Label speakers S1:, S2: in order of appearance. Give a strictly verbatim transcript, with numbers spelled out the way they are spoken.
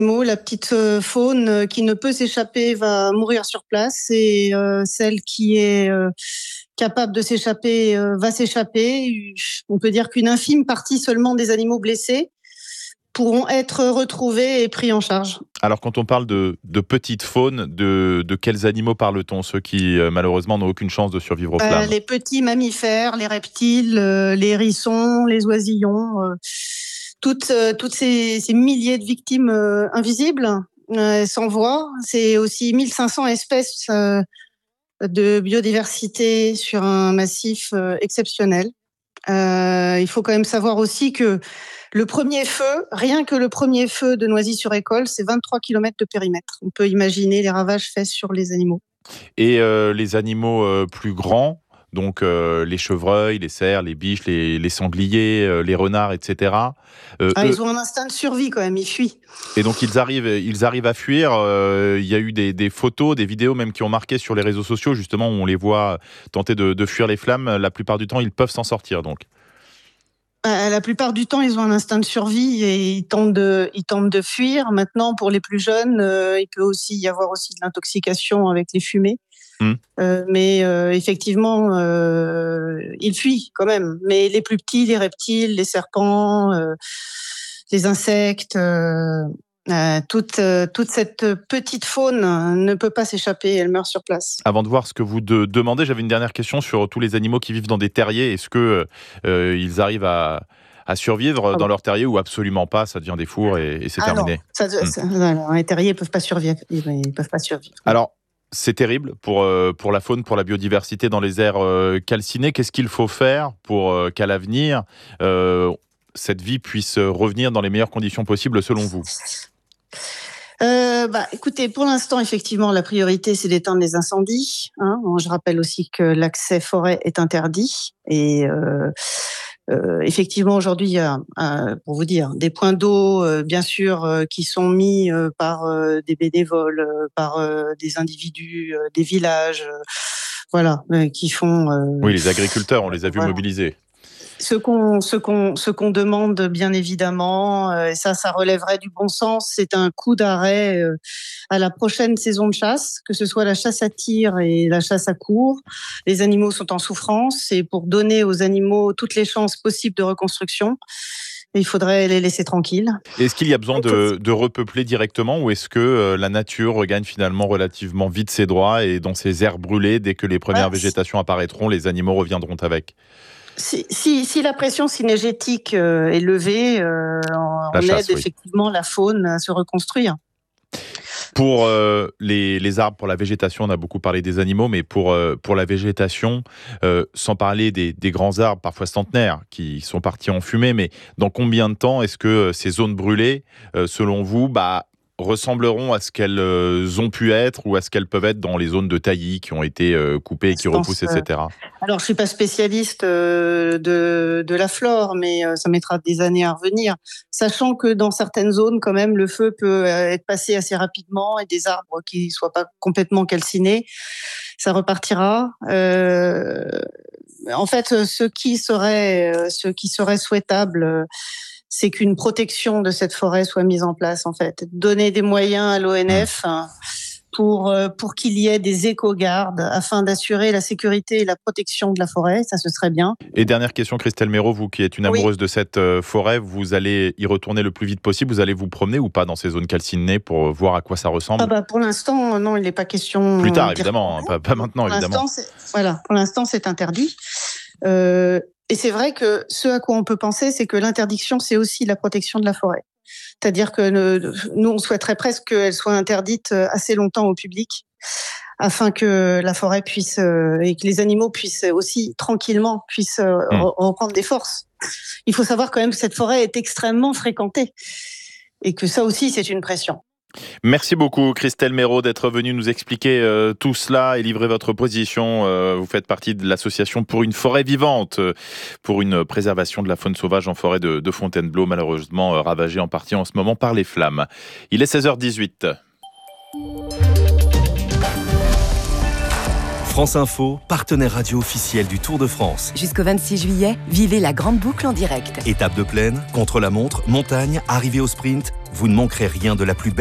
S1: La petite euh, faune euh, qui ne peut s'échapper va mourir sur place et euh, celle qui est euh, capable de s'échapper euh, va s'échapper. On peut dire qu'une infime partie seulement des animaux blessés pourront être retrouvés et pris en charge.
S2: Alors quand on parle de, de petite faune, de, de quels animaux parle-t-on? Ceux qui euh, malheureusement n'ont aucune chance de survivre aux flammes.
S1: Euh, les petits mammifères, les reptiles, euh, les hérissons, les oisillons, euh, toutes, euh, toutes ces, ces milliers de victimes euh, invisibles, euh, sans voix. C'est aussi mille cinq cents espèces euh, de biodiversité sur un massif euh, exceptionnel. Euh, il faut quand même savoir aussi que le premier feu, rien que le premier feu de Noisy-sur-École, c'est vingt-trois kilomètres de périmètre. On peut imaginer les ravages faits sur les animaux.
S2: Et euh, les animaux euh, plus grands, donc euh, les chevreuils, les cerfs, les biches, les, les sangliers, euh, les renards, et cetera. Euh,
S1: Ah,
S2: eux,
S1: ils ont un instinct de survie quand même, ils fuient.
S2: et donc ils arrivent, ils arrivent à fuir. Euh, Il y a eu des, des photos, des vidéos même qui ont marqué sur les réseaux sociaux, justement, où on les voit tenter de, de fuir les flammes. La plupart du temps, ils peuvent s'en sortir, donc.
S1: Euh, la plupart du temps, ils ont un instinct de survie et ils tentent de, ils tentent de fuir. Maintenant, pour les plus jeunes, euh, il peut aussi y avoir aussi de l'intoxication avec les fumées.
S2: Mmh.
S1: Euh, mais euh, effectivement, euh, ils fuient quand même. Mais les plus petits, les reptiles, les serpents, euh, les insectes, euh, euh, toute, euh, toute cette petite faune ne peut pas s'échapper, elle meurt sur place.
S2: Avant de voir ce que vous de- demandez, j'avais une dernière question sur tous les animaux qui vivent dans des terriers. Est-ce que euh, ils arrivent à, à survivre
S1: Ah
S2: dans
S1: bon.
S2: leur terrier ou absolument pas? Ça devient des fours et, et c'est
S1: Ah non,
S2: terminé.
S1: ça,
S2: Mmh.
S1: ça, non, les terriers ne peuvent pas survivre. Ils peuvent pas survivre.
S2: Alors, c'est terrible pour, euh, pour la faune, pour la biodiversité dans les aires euh, calcinées. Qu'est-ce qu'il faut faire pour euh, qu'à l'avenir, euh, cette vie puisse revenir dans les meilleures conditions possibles selon vous?
S1: Euh, bah, écoutez, pour l'instant, effectivement, la priorité, c'est d'éteindre les incendies. Hein. Je rappelle aussi que l'accès forêt est interdit. Et euh, euh, effectivement, aujourd'hui, il y a, euh, pour vous dire, des points d'eau, euh, bien sûr, euh, qui sont mis euh, par euh, des bénévoles, euh, par euh, des individus, euh, des villages, euh, voilà, euh, qui font. Euh,
S2: Oui, les agriculteurs, on les a vus
S1: voilà.
S2: mobilisés.
S1: Ce qu'on, ce qu'on, ce qu'on demande, bien évidemment, euh, et ça, ça relèverait du bon sens, c'est un coup d'arrêt euh, à la prochaine saison de chasse, que ce soit la chasse à tir et la chasse à courre. Les animaux sont en souffrance et pour donner aux animaux toutes les chances possibles de reconstruction, il faudrait les laisser tranquilles.
S2: Est-ce qu'il y a besoin de, de repeupler directement ou est-ce que euh, la nature regagne finalement relativement vite ses droits et dans ces aires brûlées, dès que les premières
S1: Ah,
S2: végétations apparaîtront, les animaux reviendront avec?
S1: Si, si, si la pression synergétique euh, est levée, euh, on,
S2: La
S1: on
S2: chasse,
S1: aide
S2: oui.
S1: effectivement la faune à se reconstruire.
S2: Pour euh, les, les arbres, pour la végétation, on a beaucoup parlé des animaux, mais pour, euh, pour la végétation, euh, sans parler des, des grands arbres, parfois centenaires, qui sont partis en fumée, mais dans combien de temps est-ce que euh, ces zones brûlées, euh, selon vous, bah, ressembleront à ce qu'elles euh, ont pu être ou à ce qu'elles peuvent être dans les zones de taillis qui ont été euh, coupées et qui
S1: Je pense,
S2: repoussent,
S1: euh,
S2: et cetera.
S1: Alors, je suis pas spécialiste euh, de, de la flore, mais euh, ça mettra des années à revenir. Sachant que dans certaines zones, quand même, le feu peut euh, être passé assez rapidement et des arbres qui soient pas complètement calcinés, ça repartira. Euh, en fait, ce qui serait, euh, ce qui serait souhaitable, euh, c'est qu'une protection de cette forêt soit mise en place. En fait, donner des moyens à l'O N F.
S2: Mmh.
S1: Hein, pour, euh, pour qu'il y ait des éco-gardes afin d'assurer la sécurité et la protection de la forêt, ça ce serait bien.
S2: Et dernière question, Christelle Méraud, vous qui êtes une amoureuse
S1: Oui.
S2: de cette euh, forêt, vous allez y retourner le plus vite possible, vous allez vous promener ou pas dans ces zones calcinées pour voir à quoi ça ressemble?
S1: Ah bah pour l'instant, non, il n'est pas question.
S2: Plus tard,
S1: d'y
S2: évidemment, hein, pas, pas maintenant,
S1: pour
S2: évidemment.
S1: l'instant, c'est, voilà, pour l'instant, c'est interdit. Euh, et c'est vrai que ce à quoi on peut penser, c'est que l'interdiction, c'est aussi la protection de la forêt. C'est-à-dire que nous, on souhaiterait presque qu'elle soit interdite assez longtemps au public, afin que la forêt puisse euh, et que les animaux puissent aussi tranquillement puissent euh,
S2: Mmh.
S1: reprendre des forces. Il faut savoir quand même que cette forêt est extrêmement fréquentée et que ça aussi c'est une pression.
S2: Merci beaucoup Christelle Méraud d'être venue nous expliquer euh, tout cela et livrer votre position. Euh, vous faites partie de l'association pour une forêt vivante, euh, pour une préservation de la faune sauvage en forêt de, de Fontainebleau, malheureusement euh, ravagée en partie en ce moment par les flammes. Il est seize heures dix-huit.
S3: France Info, partenaire radio officiel du Tour de France.
S4: Jusqu'au vingt-six juillet, vivez la grande boucle en direct.
S3: Étape de plaine, contre-la-montre, montagne, arrivée au sprint, vous ne manquerez rien de la plus belle